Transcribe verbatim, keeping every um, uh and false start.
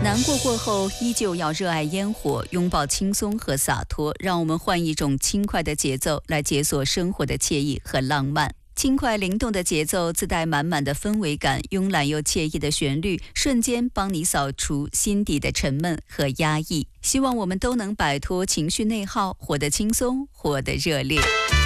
难过过后，依旧要热爱烟火，拥抱轻松和洒脱。让我们换一种轻快的节奏，来解锁生活的惬意和浪漫。轻快灵动的节奏自带满满的氛围感，慵懒又惬意的旋律，瞬间帮你扫除心底的沉闷和压抑。希望我们都能摆脱情绪内耗，活得轻松，活得热烈。